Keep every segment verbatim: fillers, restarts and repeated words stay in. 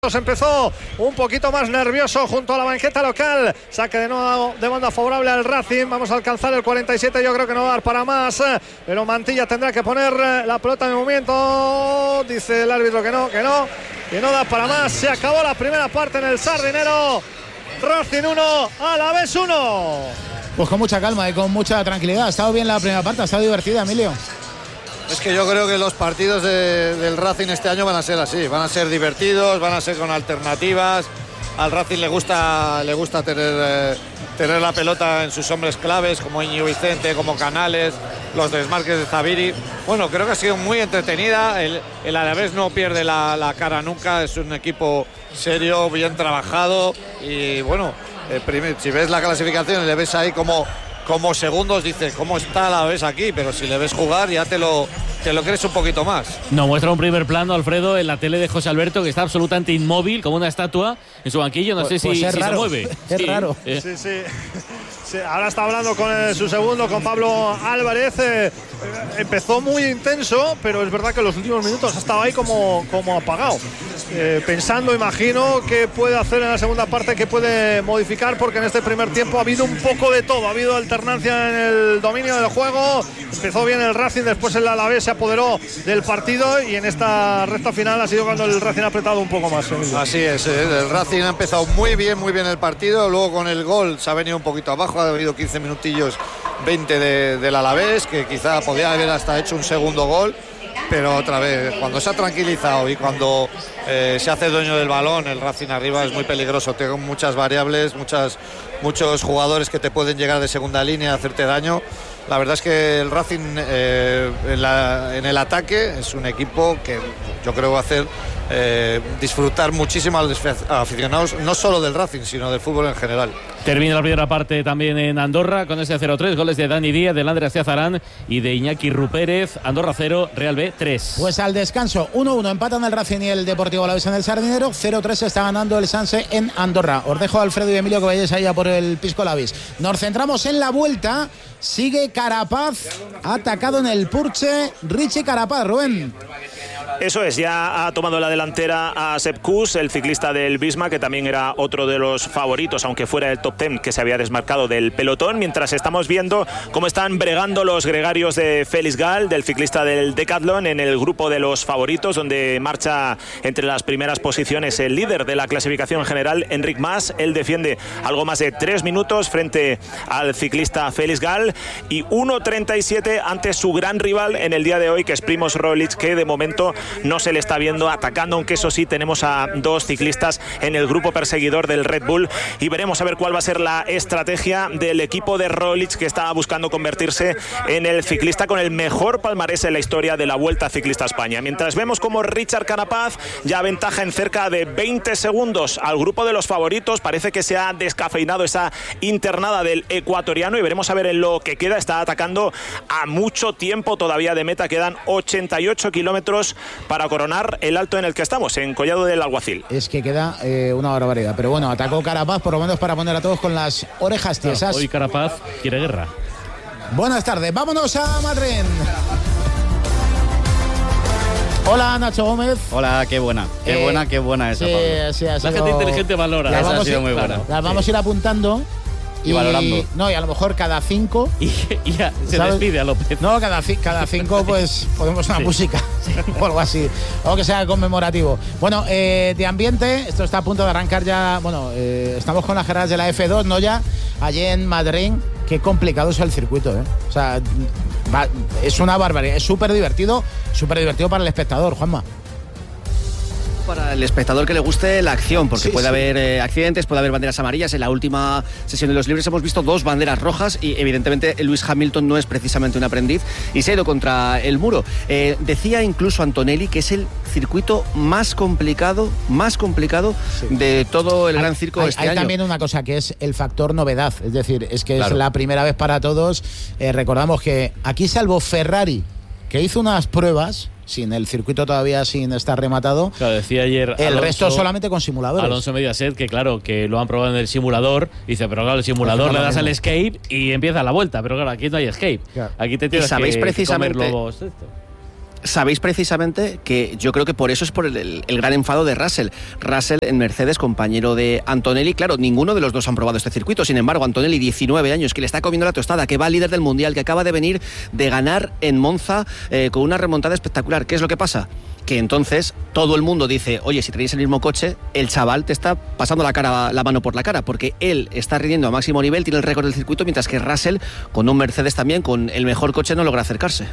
Empezó un poquito más nervioso junto a la banqueta local. Saque de nuevo de banda favorable al Racing. Vamos a alcanzar el cuarenta y siete. Yo creo que no va a dar para más, pero Mantilla tendrá que poner la pelota en movimiento. Dice el árbitro que no, que no, que no da para más. Se acabó la primera parte en el Sardinero. Racing uno, Alavés uno. Pues con mucha calma y con mucha tranquilidad. Ha estado bien la primera parte, ha estado divertida, Emilio. Es que yo creo que los partidos de, del Racing este año van a ser así, van a ser divertidos, van a ser con alternativas. Al Racing le gusta, le gusta tener, eh, tener la pelota en sus hombres claves, como Íñigo Vicente, como Canales, los desmarques de Zaviri. Bueno, creo que ha sido muy entretenida. El, el Alavés no pierde la, la cara nunca, es un equipo serio, bien trabajado. Y bueno, eh, primer, si ves la clasificación y le ves ahí como... como segundos, dices, ¿cómo está la ves aquí? Pero si le ves jugar ya te lo, te lo crees un poquito más. Nos muestra un primer plano, Alfredo, en la tele de José Alberto, que está absolutamente inmóvil, como una estatua en su banquillo. No pues, sé pues si, es si raro. se mueve. Es sí, raro. Eh. Sí, sí. Sí, ahora está hablando con el, su segundo, con Pablo Álvarez. Eh, empezó muy intenso, pero es verdad que en los últimos minutos ha estado ahí como, como apagado. Eh, pensando, imagino, qué puede hacer en la segunda parte, qué puede modificar, porque en este primer tiempo ha habido un poco de todo. Ha habido alternancia en el dominio del juego. Empezó bien el Racing, después el Alavés se apoderó del partido y en esta recta final ha sido cuando el Racing ha apretado un poco más. Emilio. Así es, eh, el Racing ha empezado muy bien, muy bien el partido. Luego con el gol se ha venido un poquito abajo. Ha habido quince minutillos, veinte de, del Alavés, que quizá podía haber hasta hecho un segundo gol, pero otra vez, cuando se ha tranquilizado y cuando eh, se hace dueño del balón, el Racing arriba es muy peligroso. Tengo muchas variables, muchas, muchos jugadores que te pueden llegar de segunda línea a hacerte daño. La verdad es que el Racing eh, en, la, en el ataque es un equipo que yo creo va a hacer eh, disfrutar muchísimo a los aficionados, no solo del Racing, sino del fútbol en general. Termina la primera parte también en Andorra con ese cero tres, goles de Dani Díaz, de Landre Azarán y de Iñaki Rupérez. Andorra cero, Real B tres. Pues al descanso, uno uno empatan el Racing y el Deportivo Alavés en el Sardinero, cero tres está ganando el Sanse en Andorra. Os dejo a Alfredo y Emilio que vayáis allá por el Pisco Lavis. Nos centramos en la vuelta, sigue Carapaz, atacado en el Purche, Richie Carapaz, Rubén. Eso es, ya ha tomado la delantera a Sepp Kuss, el ciclista del Visma, que también era otro de los favoritos, aunque fuera el top ten, que se había desmarcado del pelotón, mientras estamos viendo cómo están bregando los gregarios de Félix Gall, del ciclista del Decathlon, en el grupo de los favoritos, donde marcha entre las primeras posiciones el líder de la clasificación general, Enric Mas. Él defiende algo más de tres minutos frente al ciclista Félix Gall y uno treinta y siete ante su gran rival en el día de hoy, que es Primož Roglič, que de momento no se le está viendo atacando, aunque eso sí, tenemos a dos ciclistas en el grupo perseguidor del Red Bull y veremos a ver cuál va a ser la estrategia del equipo de Roglič, que está buscando convertirse en el ciclista con el mejor palmarés en la historia de la Vuelta Ciclista a España. Mientras vemos como Richard Carapaz ya aventaja en cerca de veinte segundos al grupo de los favoritos. Parece que se ha descafeinado esa internada del ecuatoriano y veremos a ver en lo que queda. Está atacando a mucho tiempo todavía de meta, quedan ochenta y ocho kilómetros para coronar el alto en el que estamos, en Collado del Alguacil. Es que queda eh, una barbaridad, pero bueno, atacó Carapaz por lo menos para poner a todos con las orejas tiesas. No, hoy Carapaz quiere guerra. Buenas tardes, vámonos a Madrid. Hola, Nacho Gómez. Hola, qué buena, qué eh, buena, qué buena esa, sí, Pablo. Sí, ha sido... La gente inteligente valora. Las esa vamos ha sido ir, muy buena. Las vamos a sí. ir apuntando. Y, y valorando. No, y a lo mejor cada cinco. Y, y ya se ¿sabes? Despide a López. No, cada, cada cinco, pues podemos una sí. música sí. o algo así. O que sea conmemorativo. Bueno, eh, de ambiente, esto está a punto de arrancar ya. Bueno, eh, estamos con las carreras de la F dos, ¿no? Ya, allí en Madrid. Qué complicado es el circuito, ¿eh? O sea, va, es una barbaridad. Es súper divertido, súper divertido para el espectador, Juanma. Para el espectador que le guste la acción, porque sí, puede sí. haber eh, accidentes, puede haber banderas amarillas. En la última sesión de los libres hemos visto dos banderas rojas y evidentemente Lewis Hamilton no es precisamente un aprendiz y se ha ido contra el muro. Eh, decía incluso Antonelli que es el circuito más complicado, más complicado sí. de todo el hay, Gran Circo hay, este hay año. Hay también una cosa que es el factor novedad, es decir, es que claro. es la primera vez para todos. Eh, recordamos que aquí, salvo Ferrari, que hizo unas pruebas sin el circuito todavía sin estar rematado. Claro, decía ayer el Alonso, resto solamente con simuladores. Alonso Mediaset, que claro, que lo han probado en el simulador. Dice, pero claro, el simulador pues le das al escape y empieza la vuelta. Pero claro, aquí no hay escape. Claro. Aquí te tienes que precisamente comer lobos. Esto. Sabéis precisamente que yo creo que por eso es por el, el, el gran enfado de Russell. Russell en Mercedes, compañero de Antonelli. Claro, ninguno de los dos han probado este circuito. Sin embargo, Antonelli, diecinueve años, que le está comiendo la tostada, que va líder del Mundial, que acaba de venir de ganar en Monza eh, con una remontada espectacular. ¿Qué es lo que pasa? Que entonces todo el mundo dice, oye, si tenéis el mismo coche, el chaval te está pasando la cara, la mano por la cara, porque él está rindiendo a máximo nivel, tiene el récord del circuito, mientras que Russell, con un Mercedes también, con el mejor coche, no logra acercarse.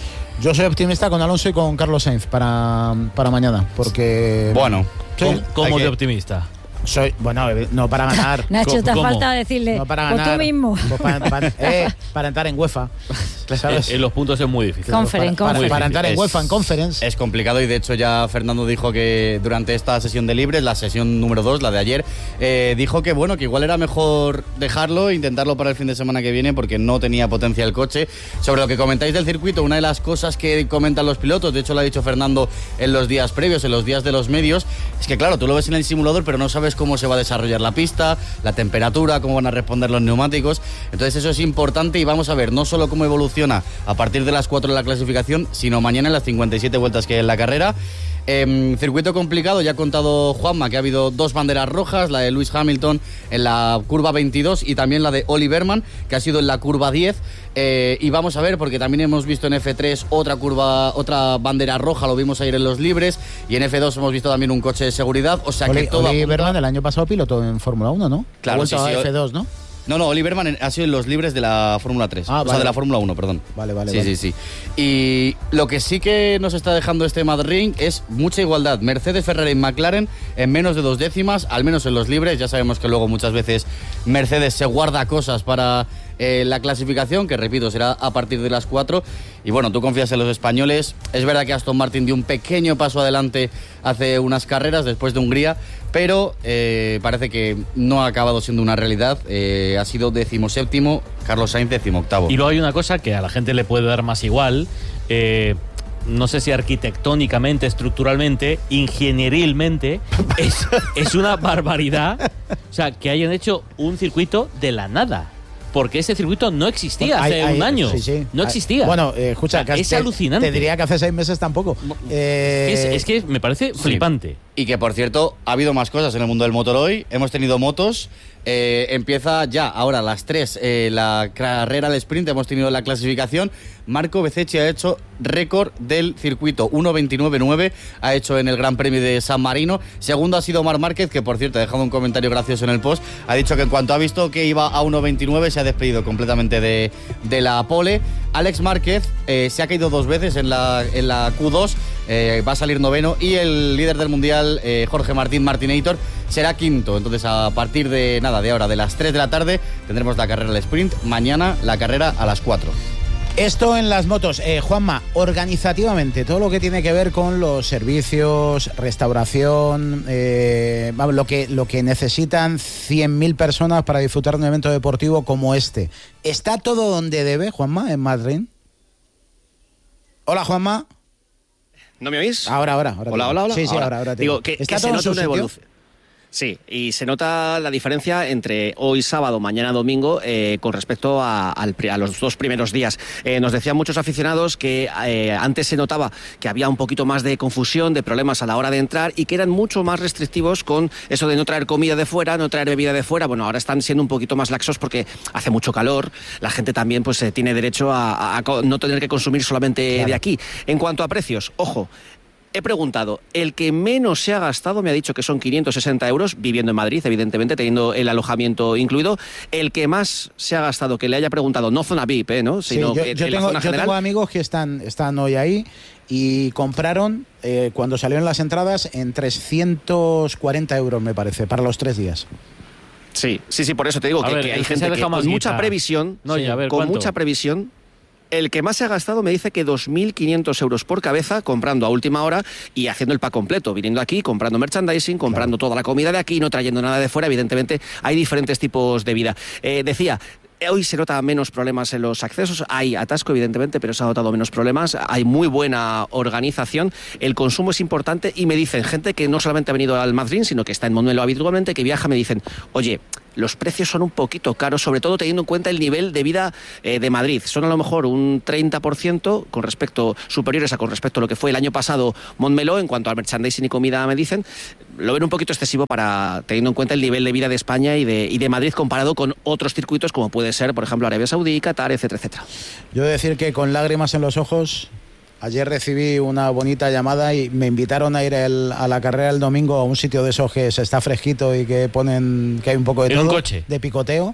Yo soy optimista con Alonso y con Carlos Sainz para, para mañana, porque... Bueno, sí, ¿Cómo, cómo que, de optimista? Soy, bueno, no para ganar. Nacho, te ¿Cómo? falta decirle, No para o ganar. tú mismo. Pues para, para, eh, para entrar en UEFA. ¿Sabes? En, en los puntos es muy difícil. Conference, para, para, conference. para entrar en Es- UEFA, en Conference. Es complicado y de hecho ya Fernando dijo que durante esta sesión de libres, la sesión número dos, la de ayer, eh, dijo que bueno, que igual era mejor dejarlo e intentarlo para el fin de semana que viene porque no tenía potencia el coche. Sobre lo que comentáis del circuito, una de las cosas que comentan los pilotos, de hecho lo ha dicho Fernando en los días previos, en los días de los medios, es que claro, tú lo ves en el simulador pero no sabes cómo se va a desarrollar la pista, la temperatura, cómo van a responder los neumáticos. Entonces eso es importante y vamos a ver no solo cómo evoluciona a partir de las cuatro de la clasificación, sino mañana en las cincuenta y siete vueltas que hay en la carrera. Eh, circuito complicado, ya ha contado Juanma que ha habido dos banderas rojas, la de Lewis Hamilton en la curva veintidós y también la de Ollie Behrman, que ha sido en la curva diez. Eh, y vamos a ver, porque también hemos visto en F tres otra curva, otra bandera roja, lo vimos ayer en los libres, y en F dos hemos visto también un coche de seguridad, o sea Oli, que todo Oli apunta- Behrman el año pasado piloto en Fórmula uno, ¿no? Claro, Ha vuelto sí, a sí, F dos, ¿no? No, no, Ollie Behrman ha sido en los libres de la Fórmula tres. Ah, o sea, vale. de la Fórmula uno, perdón. Vale, vale, Sí, vale. sí, sí. Y lo que sí que nos está dejando este Mad Ring es mucha igualdad. Mercedes, Ferrari y McLaren en menos de dos décimas, al menos en los libres. Ya sabemos que luego muchas veces Mercedes se guarda cosas para eh, la clasificación, que repito, será a partir de las cuatro. Y bueno, tú confías en los españoles. Es verdad que Aston Martin dio un pequeño paso adelante hace unas carreras después de Hungría, pero eh, parece que no ha acabado siendo una realidad. Eh, ha sido decimoséptimo, Carlos Sainz decimoctavo. Y luego hay una cosa que a la gente le puede dar más igual. Eh, no sé si arquitectónicamente, estructuralmente, ingenierilmente, es, es una barbaridad. O sea, que hayan hecho un circuito de la nada. Porque ese circuito no existía hace Hay- hay- un año. sí, sí. No Hay- existía. Bueno, eh, escucha, O sea, que es te- alucinante. Te diría que hace seis meses tampoco. Eh, es, es que me parece flipante. Y que, por cierto, ha habido más cosas en el mundo del motor hoy. Hemos tenido motos. Eh, empieza ya, ahora a las tres, eh, la carrera de sprint. Hemos tenido la clasificación. Marco Bezzecchi ha hecho récord del circuito. uno veintinueve nueve ha hecho en el Gran Premio de San Marino. Segundo ha sido Marc Márquez, que por cierto ha dejado un comentario gracioso en el post. Ha dicho que en cuanto ha visto que iba a uno veintinueve se ha despedido completamente de, de la pole. Alex Márquez eh, se ha caído dos veces en la, en la Q dos. Eh, va a salir noveno. Y el líder del mundial, eh, Jorge Martín Martinator, será quinto. Entonces a partir de nada, de ahora, de las tres de la tarde, tendremos la carrera del sprint. Mañana la carrera a las cuatro. Esto en las motos. Eh, Juanma, organizativamente, todo lo que tiene que ver con los servicios, restauración, eh, vamos, lo que, lo que necesitan cien mil personas para disfrutar de un evento deportivo como este. ¿Está todo donde debe, Juanma, en Madrid? Hola, Juanma. ¿No me oís? Ahora, ahora. ahora Hola, te- hola, hola. Sí, sí, ahora, ahora. te Digo, digo. que, ¿Está que se todo en nota su una sitio? evolución. Sí, y se nota la diferencia entre hoy sábado, mañana domingo, eh, con respecto a, al pri- a los dos primeros días. Eh, nos decían muchos aficionados que eh, antes se notaba que había un poquito más de confusión, de problemas a la hora de entrar y que eran mucho más restrictivos con eso de no traer comida de fuera, no traer bebida de fuera. Bueno, ahora están siendo un poquito más laxos porque hace mucho calor. La gente también pues eh, tiene derecho a, a- a co- no tener que consumir solamente Claro. de aquí. En cuanto a precios, ojo. He preguntado, el que menos se ha gastado me ha dicho que son quinientos sesenta euros, viviendo en Madrid, evidentemente, teniendo el alojamiento incluido. El que más se ha gastado, que le haya preguntado, no zona V I P, ¿eh? ¿no? Sí, Sino yo, que yo en la tengo, zona yo general. tengo amigos que están, están hoy ahí y compraron, eh, cuando salieron las entradas, en trescientos cuarenta euros, me parece, para los tres días. Sí, sí, sí, por eso te digo A que, ver, que hay el que se gente ha que dejado con más mucha guita. previsión, No, y a ver, con ¿cuánto? mucha previsión, el que más se ha gastado me dice que dos mil quinientos euros por cabeza comprando a última hora y haciendo el pack completo, viniendo aquí, comprando merchandising, comprando toda la comida de aquí, no trayendo nada de fuera. Evidentemente hay diferentes tipos de vida. Eh, decía, hoy se nota menos problemas en los accesos, hay atasco evidentemente, pero se ha notado menos problemas, hay muy buena organización, el consumo es importante y me dicen gente que no solamente ha venido al Madrid, sino que está en Monuelo habitualmente, que viaja, me dicen, oye, los precios son un poquito caros, sobre todo teniendo en cuenta el nivel de vida eh, de Madrid. Son a lo mejor un treinta por ciento con respecto, superiores a con respecto a lo que fue el año pasado Montmeló, en cuanto al merchandising y comida me dicen. Lo ven un poquito excesivo para teniendo en cuenta el nivel de vida de España y de, y de Madrid comparado con otros circuitos como puede ser, por ejemplo, Arabia Saudí, Qatar, etcétera, etcétera. Yo he de decir que con lágrimas en los ojos, ayer recibí una bonita llamada y me invitaron a ir el, a la carrera el domingo a un sitio de esos que se está fresquito y que ponen que hay un poco de ¿En todo, un coche? de picoteo.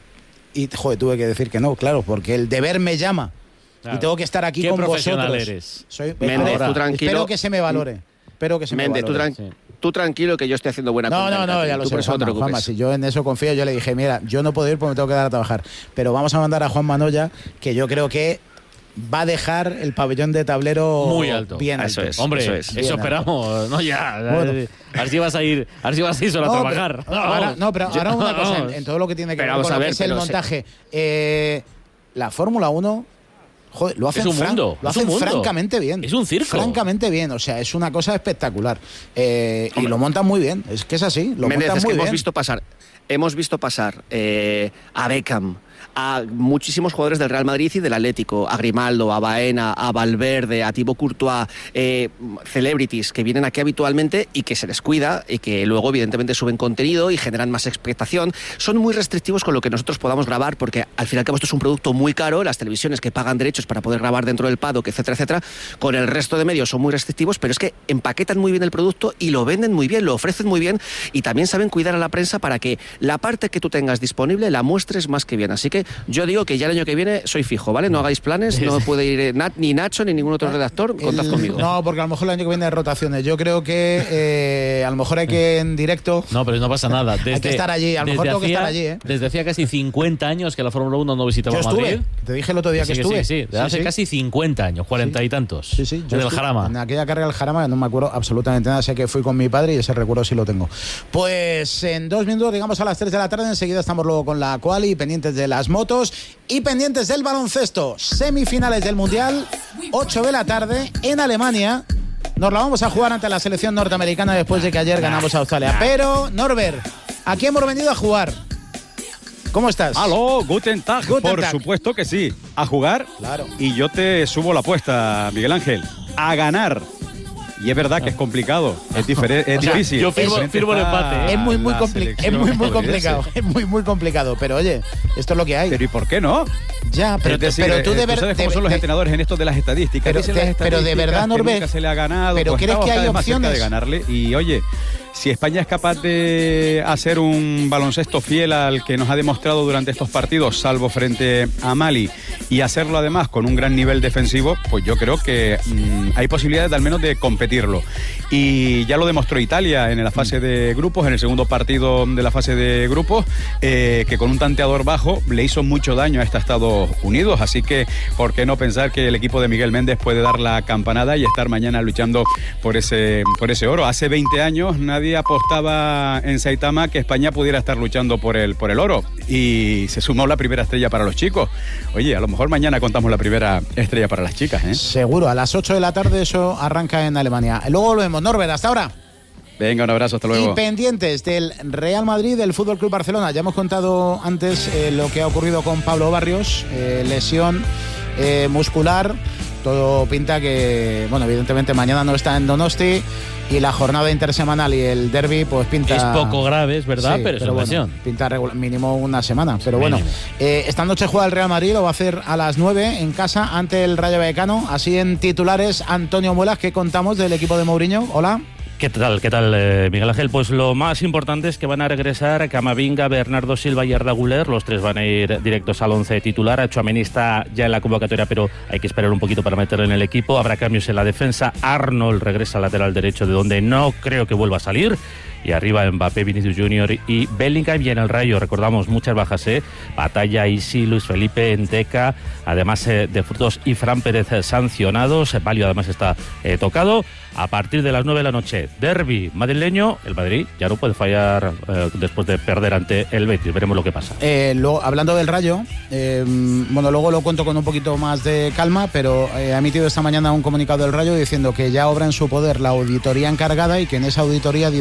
Y, joder, tuve que decir que no, claro, porque el deber me llama. Claro. Y tengo que estar aquí ¿Qué con profesional vosotros. eres? Soy, Méndez, espero, tú tranquilo. Espero que se me valore. Espero que se Méndez, me tú, valore. tran- sí. tú tranquilo que yo estoy haciendo buena No, cuenta. no, no, ya lo tú sé, por eso no te Juanma, preocupes. Juanma, si yo en eso confío, yo le dije, mira, yo no puedo ir porque me tengo que dar a trabajar, pero vamos a mandar a Juan Manoya, que yo creo que va a dejar el pabellón de tablero muy alto. Bien eso alto. es. Hombre, eso eso, es. esperamos. No, ya. Bueno. A ver si vas a ir, a ver si vas a ir solo no, a trabajar. Pero, no, ahora, no, pero ahora una cosa, en, Vamos. en todo lo que tiene que Pero ver vamos con a lo ver, que es el pero montaje, eh, la Fórmula uno, joder, lo hacen, Es un fran- mundo, lo es un hacen mundo. francamente bien. Es un circo. Francamente bien, o sea, es una cosa espectacular. Eh, y lo montan muy bien, es que es así, lo Méndez, montan es muy que hemos bien. visto pasar, hemos visto pasar eh, a Beckham, a muchísimos jugadores del Real Madrid y del Atlético, a Grimaldo, a Baena, a Valverde, a Thibaut Courtois, eh, celebrities que vienen aquí habitualmente y que se les cuida y que luego evidentemente suben contenido y generan más expectación. Son muy restrictivos con lo que nosotros podamos grabar porque al fin y al cabo esto es un producto muy caro, las televisiones que pagan derechos para poder grabar dentro del paddock, etcétera, etcétera, con el resto de medios son muy restrictivos, pero es que empaquetan muy bien el producto y lo venden muy bien, lo ofrecen muy bien y también saben cuidar a la prensa para que la parte que tú tengas disponible la muestres más que bien. Así que yo digo que ya el año que viene soy fijo, ¿vale? No hagáis planes, no puede ir eh, Nat, ni Nacho ni ningún otro redactor, contad El- conmigo. No, porque a lo mejor el año que viene hay rotaciones. Yo creo que eh, a lo mejor hay que en directo. No, pero no pasa nada. Desde, Hay que estar allí, a lo desde mejor tengo que hacía- estar allí, ¿eh? Desde hacía casi cincuenta años que la Fórmula uno no visitaba Yo estuve, Madrid. te dije el otro día que, sí, estuve. sí, sí, desde hace sí. casi cincuenta años, cuarenta y tantos. Sí, sí, yo en el estuve Jarama. En aquella carrera del Jarama no me acuerdo absolutamente nada, sé que fui con mi padre y ese recuerdo sí lo tengo. Pues en dos minutos, digamos a las tres de la tarde, enseguida estamos luego con la quali, pendientes de las motos y pendientes del baloncesto. Semifinales del Mundial, ocho de la tarde en Alemania. Nos la vamos a jugar ante la selección norteamericana después de que ayer ganamos a Australia. Pero, Norbert, aquí hemos venido a jugar. ¿Cómo estás? Aló, Guten Tag, Guten por Tag. supuesto que sí. A jugar. Claro. Y yo te subo la apuesta, Miguel Ángel. A ganar. Y es verdad que es complicado, es, difere- es O sea, difícil. yo firmo- Diferente firmo el está empate, ¿eh? Es muy, muy, la compli- es selección muy, muy estadounidense. complicado. Es muy, muy complicado. Pero oye, esto es lo que hay. Pero ¿y por qué no? Ya, pero, es decir, pero tú eh, de verdad. sabes cómo son los entrenadores en esto de las estadísticas. pero Dicen te- las pero de estadísticas verdad, que Norbert, nunca se le ha ganado. pero pues ¿crees estamos que hay cada vez más cerca opciones? de ganarle. Y oye, si España es capaz de hacer un baloncesto fiel al que nos ha demostrado durante estos partidos, salvo frente a Mali, y hacerlo además con un gran nivel defensivo, pues yo creo que mmm, hay posibilidades de al menos de competirlo. Y ya lo demostró Italia en la fase de grupos, en el segundo partido de la fase de grupos, eh, que con un tanteador bajo le hizo mucho daño a estos Estados Unidos. Así que, ¿por qué no pensar que el equipo de Miguel Méndez puede dar la campanada y estar mañana luchando por ese, por ese oro? Hace veinte años nadie apostaba en Saitama que España pudiera estar luchando por el, por el oro. Y se sumó la primera estrella para los chicos. Oye, a lo mejor mañana contamos la primera estrella para las chicas, ¿eh? Seguro, a las ocho de la tarde eso arranca en Alemania. Luego volvemos, Norbert, hasta ahora. Venga, un abrazo, hasta luego. Y pendientes del Real Madrid, del Fútbol Club Barcelona. Ya hemos contado antes eh, lo que ha ocurrido con Pablo Barrios, eh, lesión eh, muscular. Todo pinta que, bueno, evidentemente mañana no está en Donosti y la jornada intersemanal y el derbi, pues pinta. Es poco grave, es verdad, Sí, pero es una bueno, lesión. pinta regula- mínimo una semana. Pero bueno, Mínimo. eh, esta noche juega el Real Madrid, lo va a hacer a las nueve en casa ante el Rayo Vallecano. Así en titulares, Antonio Muelas, ¿qué contamos del equipo de Mourinho? Hola. ¿Qué tal, qué tal, eh, Miguel Ángel? Pues lo más importante es que van a regresar Camavinga, Bernardo Silva y Arda Güler. Los tres van a ir directos al once titular. Tchouaméni está ya en la convocatoria, pero hay que esperar un poquito para meterlo en el equipo. Habrá cambios en la defensa. Arnold regresa al lateral derecho, de donde no creo que vuelva a salir. Y arriba Mbappé, Vinicius Junior y Bellingham. Y en el Rayo, recordamos, muchas bajas, ¿eh? Batalla, Isi, Luis Felipe, Enteca, además eh, de Frutos y Fran Pérez eh, sancionados. Valio además está eh, tocado. A partir de las nueve de la noche, derbi madrileño. El Madrid ya no puede fallar eh, después de perder ante el Betis. Veremos lo que pasa. Eh, luego, hablando del Rayo, eh, bueno, luego lo cuento con un poquito más de calma, pero eh, ha emitido esta mañana un comunicado del Rayo diciendo que ya obra en su poder la auditoría encargada y que en esa auditoría dice que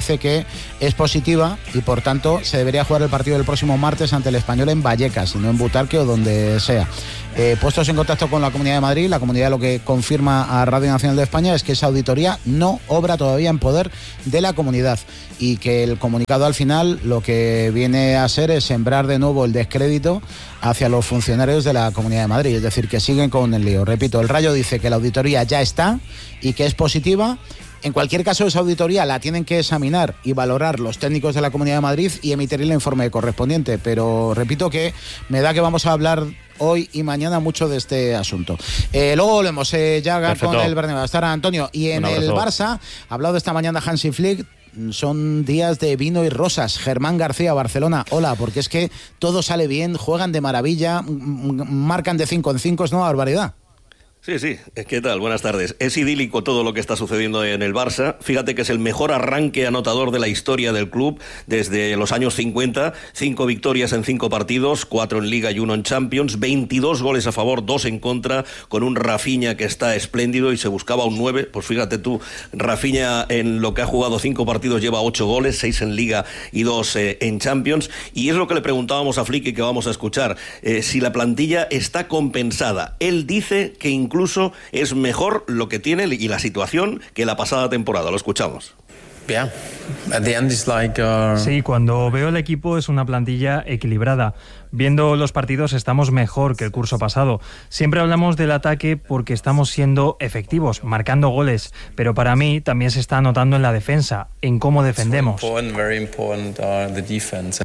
es positiva y por tanto se debería jugar el partido del próximo martes ante el Español en Vallecas y no en Butarque o donde sea. Eh, puestos en contacto con la Comunidad de Madrid, la Comunidad lo que confirma a Radio Nacional de España es que esa auditoría no obra todavía en poder de la comunidad y que el comunicado al final lo que viene a ser es sembrar de nuevo el descrédito hacia los funcionarios de la Comunidad de Madrid, es decir, que siguen con el lío. Repito, el Rayo dice que la auditoría ya está y que es positiva. En cualquier caso, esa auditoría la tienen que examinar y valorar los técnicos de la Comunidad de Madrid y emitir el informe correspondiente. Pero repito que me da que vamos a hablar hoy y mañana mucho de este asunto. Eh, luego volvemos eh, ya Perfecto. con el Bernabéu. Estará Antonio. Y en el Barça, ha hablado esta mañana Hansi Flick. Son días de vino y rosas. Germán García, Barcelona. Hola, porque es que todo sale bien, juegan de maravilla, marcan de cinco en cinco, es una barbaridad. Sí, sí, ¿qué tal? Buenas tardes. Es idílico todo lo que está sucediendo en el Barça. Fíjate que es el mejor arranque anotador de la historia del club desde los años cincuenta. Cinco victorias en cinco partidos, cuatro en Liga y uno en Champions. veintidós goles a favor, dos en contra, con un Rafinha que está espléndido y se buscaba un nueve. Pues fíjate tú, Rafinha en lo que ha jugado cinco partidos lleva ocho goles, seis en Liga y dos eh, en Champions. Y es lo que le preguntábamos a Flick y que vamos a escuchar. Eh, si la plantilla está compensada. Él dice que incluso Incluso es mejor lo que tiene y la situación que la pasada temporada. Lo escuchamos. Yeah. At the end it's like, uh... Sí, cuando veo el equipo es una plantilla equilibrada. Viendo los partidos estamos mejor que el curso pasado. Siempre hablamos del ataque porque estamos siendo efectivos, marcando goles, pero para mí también se está notando en la defensa, en cómo defendemos. Important, very important, uh, the defense.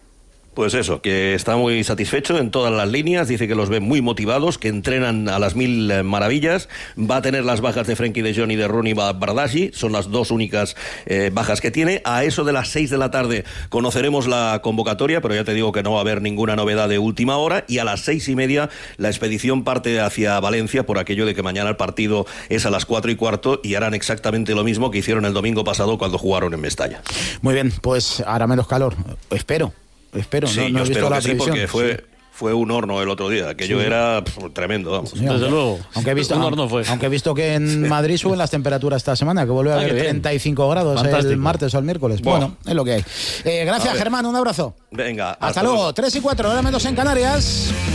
Pues eso, que está muy satisfecho en todas las líneas, dice que los ve muy motivados, que entrenan a las mil maravillas, va a tener las bajas de Frenkie de Jong y de Rooney Bardghji, son las dos únicas eh, bajas que tiene. A eso de las seis de la tarde conoceremos la convocatoria, pero ya te digo que no va a haber ninguna novedad de última hora, y a las seis y media la expedición parte hacia Valencia por aquello de que mañana el partido es a las cuatro y cuarto y harán exactamente lo mismo que hicieron el domingo pasado cuando jugaron en Mestalla. Muy bien, pues hará menos calor, espero. Espero, sí, no, no yo he visto espero la que sí, previsión. porque fue, sí. fue un horno el otro día, aquello sí. era pff, tremendo, vamos. Sí, aunque, Desde luego. Aunque he visto, un horno fue. Aunque he visto que en Madrid suben las temperaturas esta semana, que vuelve a haber ah, treinta y cinco grados Fantástico. El martes o el miércoles. Wow. Bueno, es lo que hay. Eh, gracias, Germán, un abrazo. Venga. Hasta, hasta luego. luego. tres y cuatro, hora menos en Canarias.